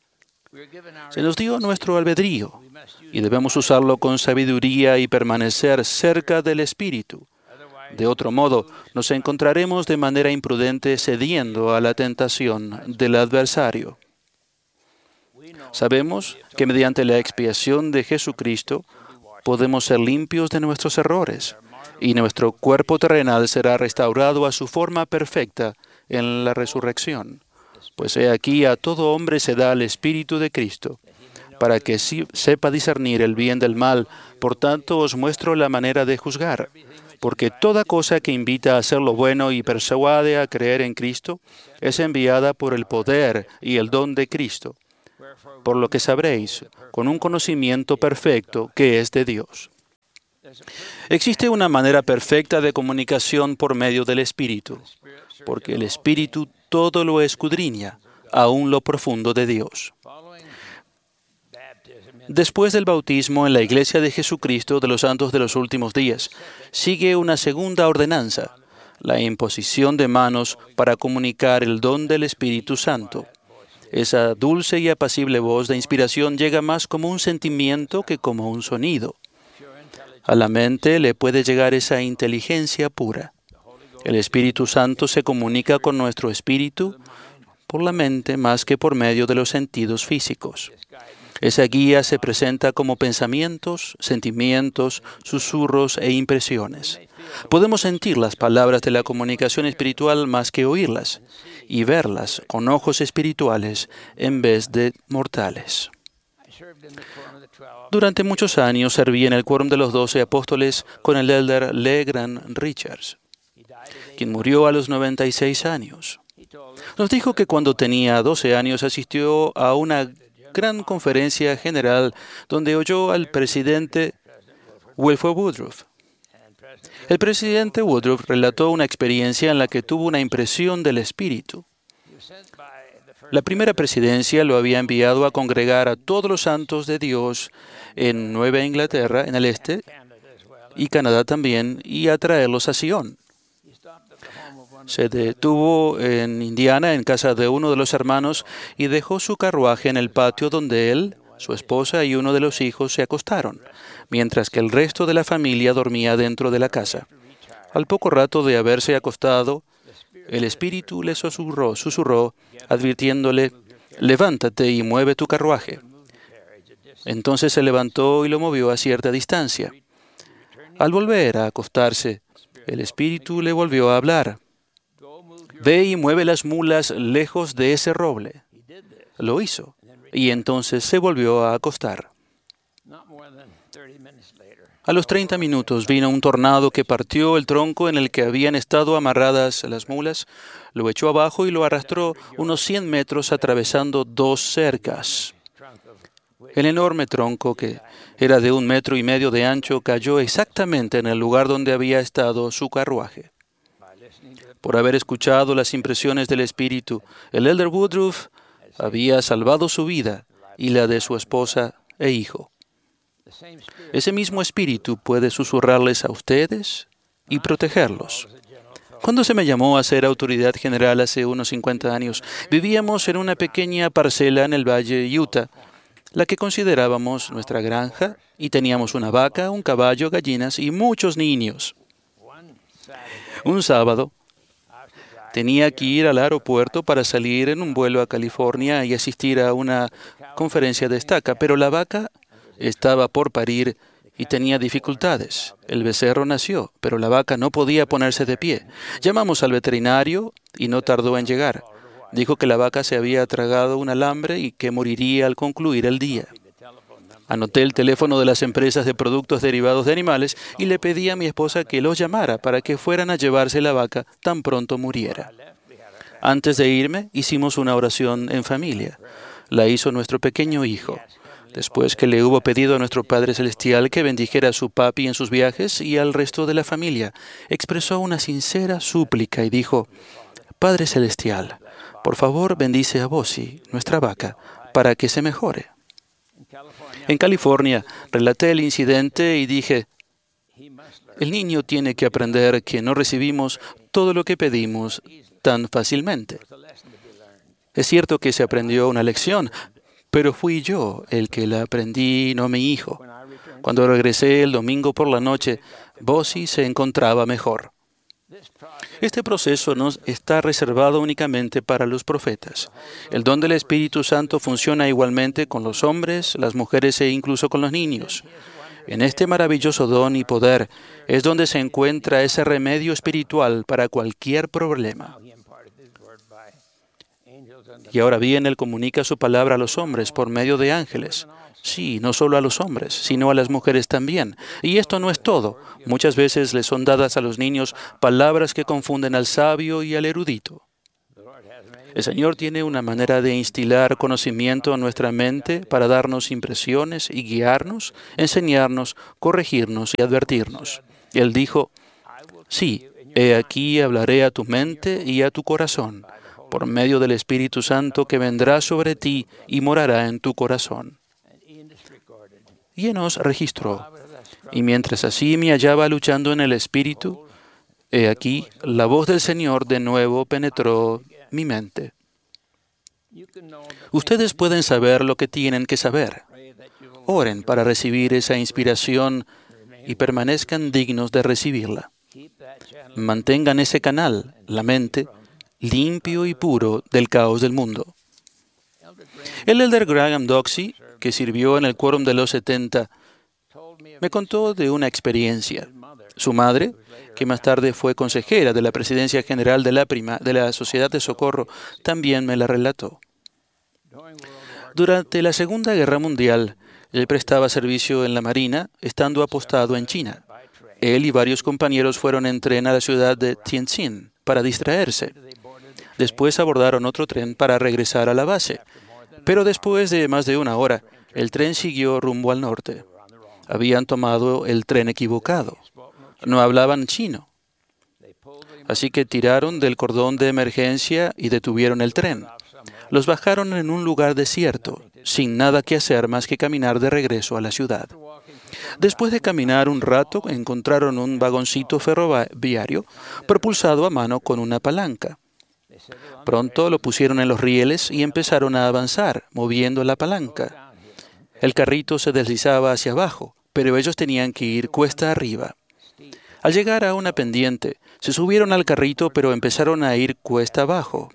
Se nos dio nuestro albedrío y debemos usarlo con sabiduría y permanecer cerca del Espíritu. De otro modo, nos encontraremos de manera imprudente cediendo a la tentación del adversario. Sabemos que mediante la expiación de Jesucristo podemos ser limpios de nuestros errores y nuestro cuerpo terrenal será restaurado a su forma perfecta en la resurrección. Pues he aquí a todo hombre se da el Espíritu de Cristo, para que sepa discernir el bien del mal. Por tanto, os muestro la manera de juzgar. Porque toda cosa que invita a hacer lo bueno y persuade a creer en Cristo es enviada por el poder y el don de Cristo, por lo que sabréis, con un conocimiento perfecto, que es de Dios. Existe una manera perfecta de comunicación por medio del Espíritu, porque el Espíritu todo lo escudriña, aún lo profundo de Dios. Después del bautismo en la Iglesia de Jesucristo de los Santos de los Últimos Días, sigue una segunda ordenanza, la imposición de manos para comunicar el don del Espíritu Santo. Esa dulce y apacible voz de inspiración llega más como un sentimiento que como un sonido. A la mente le puede llegar esa inteligencia pura. El Espíritu Santo se comunica con nuestro espíritu por la mente más que por medio de los sentidos físicos. Esa guía se presenta como pensamientos, sentimientos, susurros e impresiones. Podemos sentir las palabras de la comunicación espiritual más que oírlas y verlas con ojos espirituales en vez de mortales. Durante muchos años serví en el Quórum de los 12 Apóstoles con el elder LeGrand Richards, quien murió a los 96 años. Nos dijo que cuando tenía 12 años asistió a una gran conferencia general donde oyó al presidente Wilford Woodruff. El presidente Woodruff relató una experiencia en la que tuvo una impresión del Espíritu. La primera presidencia lo había enviado a congregar a todos los santos de Dios en Nueva Inglaterra, en el este, y Canadá también, y a traerlos a Sion. Se detuvo en Indiana, en casa de uno de los hermanos, y dejó su carruaje en el patio donde él, su esposa y uno de los hijos se acostaron, mientras que el resto de la familia dormía dentro de la casa. Al poco rato de haberse acostado, el Espíritu le susurró, advirtiéndole, «Levántate y mueve tu carruaje». Entonces se levantó y lo movió a cierta distancia. Al volver a acostarse, el Espíritu le volvió a hablar. «Ve y mueve las mulas lejos de ese roble». Lo hizo, y entonces se volvió a acostar. A los 30 minutos vino un tornado que partió el tronco en el que habían estado amarradas las mulas, lo echó abajo y lo arrastró unos 100 metros atravesando 2 cercas. El enorme tronco, que era de 1,5 metros de ancho, cayó exactamente en el lugar donde había estado su carruaje. Por haber escuchado las impresiones del Espíritu, el elder Woodruff había salvado su vida y la de su esposa e hijo. Ese mismo Espíritu puede susurrarles a ustedes y protegerlos. Cuando se me llamó a ser autoridad general hace unos 50 años, vivíamos en una pequeña parcela en el valle de Utah, la que considerábamos nuestra granja, y teníamos una vaca, un caballo, gallinas y muchos niños. Un sábado, tenía que ir al aeropuerto para salir en un vuelo a California y asistir a una conferencia de estaca, pero la vaca estaba por parir y tenía dificultades. El becerro nació, pero la vaca no podía ponerse de pie. Llamamos al veterinario y no tardó en llegar. Dijo que la vaca se había tragado un alambre y que moriría al concluir el día. Anoté el teléfono de las empresas de productos derivados de animales y le pedí a mi esposa que los llamara para que fueran a llevarse la vaca tan pronto muriera. Antes de irme, hicimos una oración en familia. La hizo nuestro pequeño hijo, después que le hubo pedido a nuestro Padre Celestial que bendijera a su papi en sus viajes y al resto de la familia. Expresó una sincera súplica y dijo, «Padre Celestial, por favor bendice a Bossy, nuestra vaca, para que se mejore». En California, relaté el incidente y dije, «El niño tiene que aprender que no recibimos todo lo que pedimos tan fácilmente». Es cierto que se aprendió una lección, pero fui yo el que la aprendí, no mi hijo. Cuando regresé el domingo por la noche, Bossy se encontraba mejor. Este proceso no está reservado únicamente para los profetas. El don del Espíritu Santo funciona igualmente con los hombres, las mujeres e incluso con los niños. En este maravilloso don y poder es donde se encuentra ese remedio espiritual para cualquier problema. Y ahora bien, Él comunica su palabra a los hombres por medio de ángeles. Sí, no solo a los hombres, sino a las mujeres también. Y esto no es todo. Muchas veces les son dadas a los niños palabras que confunden al sabio y al erudito. El Señor tiene una manera de instilar conocimiento en nuestra mente para darnos impresiones y guiarnos, enseñarnos, corregirnos y advertirnos. Él dijo, sí, he aquí hablaré a tu mente y a tu corazón, por medio del Espíritu Santo que vendrá sobre ti y morará en tu corazón. Y nos registró. Y mientras así me hallaba luchando en el Espíritu, he aquí, la voz del Señor de nuevo penetró mi mente. Ustedes pueden saber lo que tienen que saber. Oren para recibir esa inspiración y permanezcan dignos de recibirla. Mantengan ese canal, la mente, limpio y puro del caos del mundo. El elder Graham Doxey, que sirvió en el Quórum de los 70, me contó de una experiencia. Su madre, que más tarde fue consejera de la Presidencia General de la Sociedad de Socorro, también me la relató. Durante la Segunda Guerra Mundial, él prestaba servicio en la Marina, estando apostado en China. Él y varios compañeros fueron en tren a la ciudad de Tianjin para distraerse. Después abordaron otro tren para regresar a la base. Pero después de más de una hora, el tren siguió rumbo al norte. Habían tomado el tren equivocado. No hablaban chino. Así que tiraron del cordón de emergencia y detuvieron el tren. Los bajaron en un lugar desierto, sin nada que hacer más que caminar de regreso a la ciudad. Después de caminar un rato, encontraron un vagoncito ferroviario propulsado a mano con una palanca. Pronto lo pusieron en los rieles y empezaron a avanzar, moviendo la palanca. El carrito se deslizaba hacia abajo, pero ellos tenían que ir cuesta arriba. Al llegar a una pendiente, se subieron al carrito, pero empezaron a ir cuesta abajo.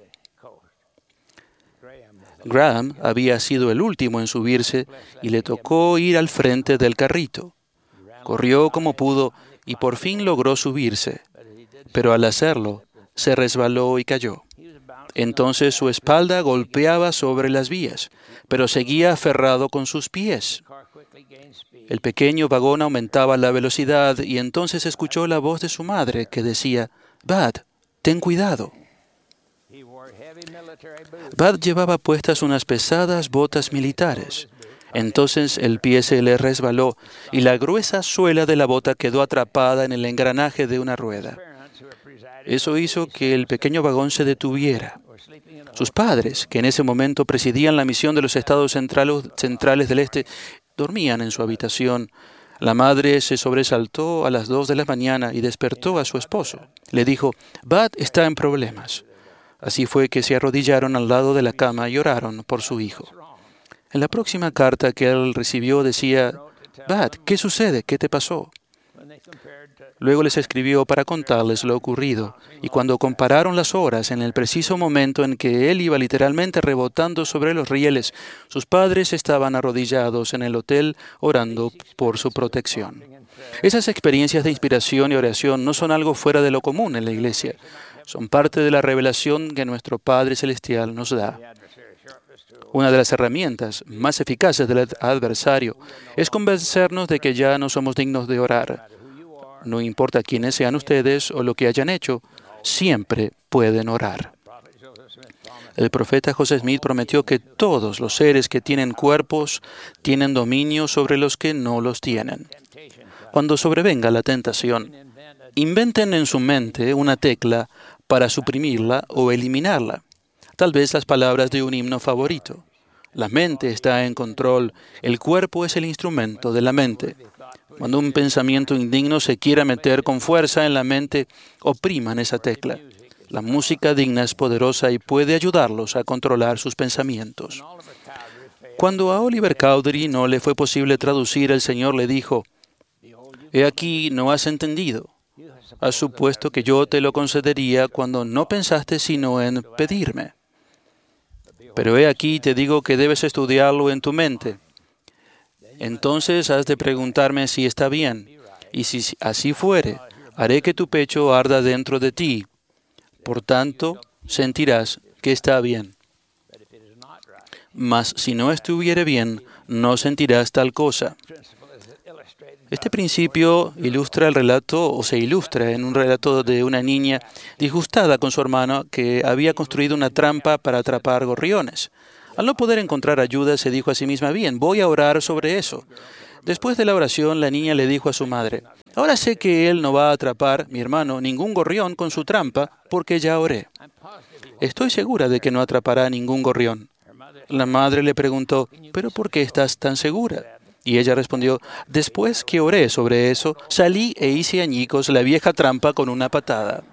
Graham había sido el último en subirse y le tocó ir al frente del carrito. Corrió como pudo y por fin logró subirse, pero al hacerlo, se resbaló y cayó. Entonces su espalda golpeaba sobre las vías, pero seguía aferrado con sus pies. El pequeño vagón aumentaba la velocidad y entonces escuchó la voz de su madre que decía, «Bud, ten cuidado». Bud llevaba puestas unas pesadas botas militares. Entonces el pie se le resbaló y la gruesa suela de la bota quedó atrapada en el engranaje de una rueda. Eso hizo que el pequeño vagón se detuviera. Sus padres, que en ese momento presidían la misión de los estados centrales del este, dormían en su habitación. La madre se sobresaltó a las 2 de la mañana y despertó a su esposo. Le dijo, «Bud está en problemas». Así fue que se arrodillaron al lado de la cama y oraron por su hijo. En la próxima carta que él recibió decía, «Bud, ¿qué sucede? ¿Qué te pasó?». Luego les escribió para contarles lo ocurrido, y cuando compararon las horas en el preciso momento en que él iba literalmente rebotando sobre los rieles, sus padres estaban arrodillados en el hotel orando por su protección. Esas experiencias de inspiración y oración no son algo fuera de lo común en la iglesia. Son parte de la revelación que nuestro Padre Celestial nos da. Una de las herramientas más eficaces del adversario es convencernos de que ya no somos dignos de orar. No importa quiénes sean ustedes o lo que hayan hecho, siempre pueden orar. El profeta José Smith prometió que todos los seres que tienen cuerpos tienen dominio sobre los que no los tienen. Cuando sobrevenga la tentación, inventen en su mente una tecla para suprimirla o eliminarla. Tal vez las palabras de un himno favorito. La mente está en control, el cuerpo es el instrumento de la mente. Cuando un pensamiento indigno se quiera meter con fuerza en la mente, opriman esa tecla. La música digna es poderosa y puede ayudarlos a controlar sus pensamientos. Cuando a Oliver Cowdery no le fue posible traducir, el Señor le dijo, «He aquí, no has entendido. Has supuesto que yo te lo concedería cuando no pensaste sino en pedirme. Pero he aquí, te digo que debes estudiarlo en tu mente. Entonces has de preguntarme si está bien, y si así fuere, haré que tu pecho arda dentro de ti. Por tanto, sentirás que está bien». mas si no estuviere bien, no sentirás tal cosa. Este principio ilustra el relato, o se ilustra en un relato de una niña disgustada con su hermano que había construido una trampa para atrapar gorriones. Al no poder encontrar ayuda, se dijo a sí misma, bien, voy a orar sobre eso. Después de la oración, la niña le dijo a su madre, ahora sé que él no va a atrapar, mi hermano, ningún gorrión con su trampa, porque ya oré. Estoy segura de que no atrapará ningún gorrión. La madre le preguntó, ¿pero por qué estás tan segura? Y ella respondió, después que oré sobre eso, salí e hice añicos la vieja trampa con una patada.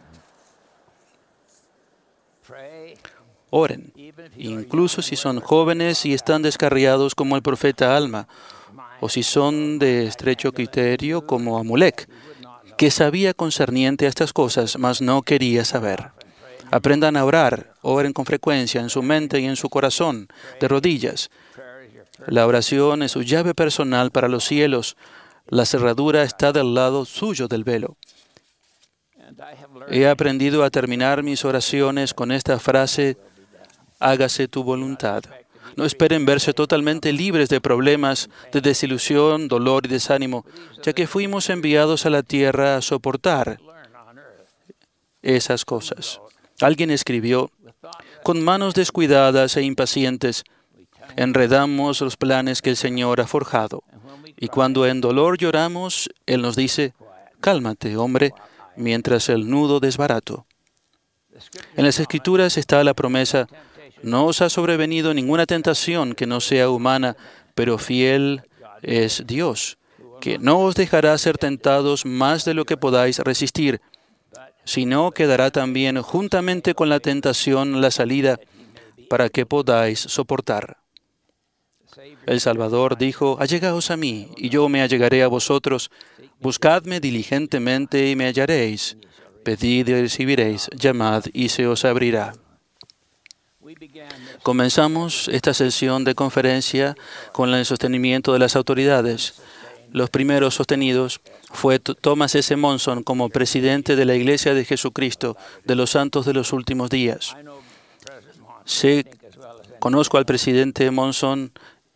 Oren, incluso si son jóvenes y están descarriados como el profeta Alma, o si son de estrecho criterio como Amulek, que sabía concerniente a estas cosas, mas no quería saber. Aprendan a orar, oren con frecuencia en su mente y en su corazón, de rodillas. La oración es su llave personal para los cielos. La cerradura está del lado suyo del velo. He aprendido a terminar mis oraciones con esta frase, hágase tu voluntad. No esperen verse totalmente libres de problemas, de desilusión, dolor y desánimo, ya que fuimos enviados a la tierra a soportar esas cosas. Alguien escribió, con manos descuidadas e impacientes, enredamos los planes que el Señor ha forjado. Y cuando en dolor lloramos, Él nos dice, cálmate, hombre, mientras el nudo desbarato. En las Escrituras está la promesa, no os ha sobrevenido ninguna tentación que no sea humana, pero fiel es Dios, que no os dejará ser tentados más de lo que podáis resistir, sino que dará también juntamente con la tentación la salida para que podáis soportar. El Salvador dijo, allegaos a mí, y yo me allegaré a vosotros. Buscadme diligentemente y me hallaréis. Pedid y recibiréis, llamad y se os abrirá. Comenzamos esta sesión de conferencia con el sostenimiento de las autoridades. Los primeros sostenidos fue Thomas S. Monson como presidente de la Iglesia de Jesucristo de los Santos de los Últimos Días. Conozco al presidente Monson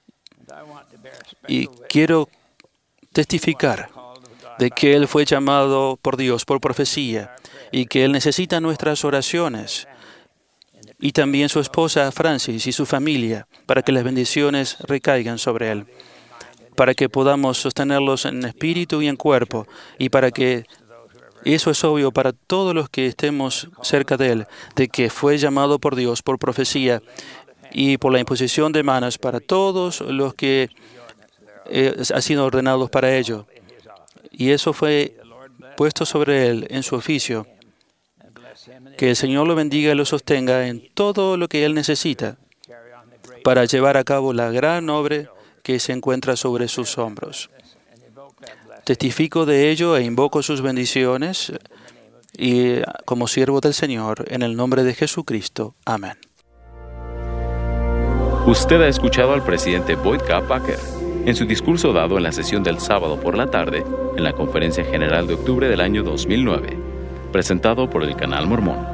y quiero testificar de que él fue llamado por Dios por profecía y que él necesita nuestras oraciones, y también su esposa Francis y su familia, para que las bendiciones recaigan sobre él, para que podamos sostenerlos en espíritu y en cuerpo, y para que, eso es obvio para todos los que estemos cerca de él, de que fue llamado por Dios por profecía y por la imposición de manos para todos los que han sido ordenados para ello. Y eso fue puesto sobre él en su oficio. Que el Señor lo bendiga y lo sostenga en todo lo que él necesita para llevar a cabo la gran obra que se encuentra sobre sus hombros. Testifico de ello e invoco sus bendiciones y como siervo del Señor, en el nombre de Jesucristo. Amén. Usted ha escuchado al presidente Boyd K. Packer en su discurso dado en la sesión del sábado por la tarde en la Conferencia General de octubre del año 2009, presentado por el Canal Mormón.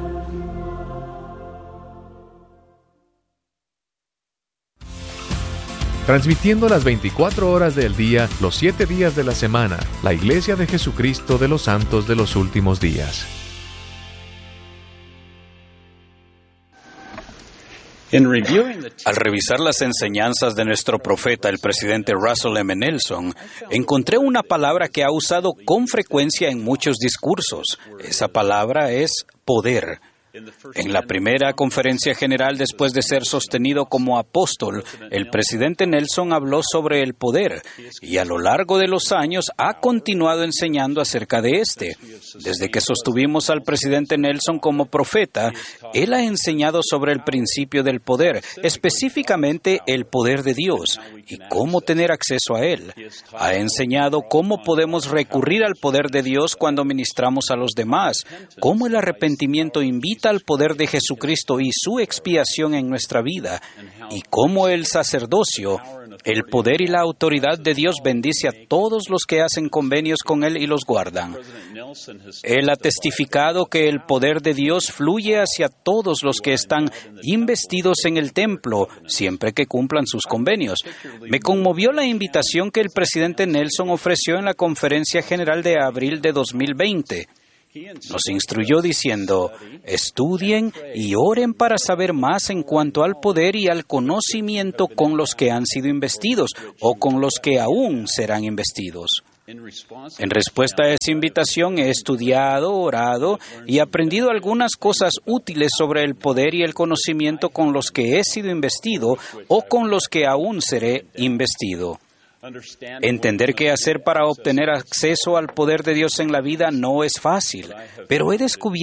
Transmitiendo las 24 horas del día, los 7 días de la semana, la Iglesia de Jesucristo de los Santos de los Últimos Días. Al revisar las enseñanzas de nuestro profeta, el presidente Russell M. Nelson, encontré una palabra que ha usado con frecuencia en muchos discursos. Esa palabra es poder. En la primera conferencia general después de ser sostenido como apóstol, el presidente Nelson habló sobre el poder y a lo largo de los años ha continuado enseñando acerca de este. Desde que sostuvimos al presidente Nelson como profeta, él ha enseñado sobre el principio del poder, específicamente el poder de Dios y cómo tener acceso a él. Ha enseñado cómo podemos recurrir al poder de Dios cuando ministramos a los demás, cómo el arrepentimiento invita al poder de Jesucristo y su expiación en nuestra vida, y cómo el sacerdocio, el poder y la autoridad de Dios bendice a todos los que hacen convenios con Él y los guardan. Él ha testificado que el poder de Dios fluye hacia todos los que están investidos en el templo, siempre que cumplan sus convenios. Me conmovió la invitación que el presidente Nelson ofreció en la Conferencia General de abril de 2020. Nos instruyó diciendo: estudien y oren para saber más en cuanto al poder y al conocimiento con los que han sido investidos o con los que aún serán investidos. En respuesta a esa invitación he estudiado, orado y aprendido algunas cosas útiles sobre el poder y el conocimiento con los que he sido investido o con los que aún seré investido. Entender qué hacer para obtener acceso al poder de Dios en la vida no es fácil, pero he descubierto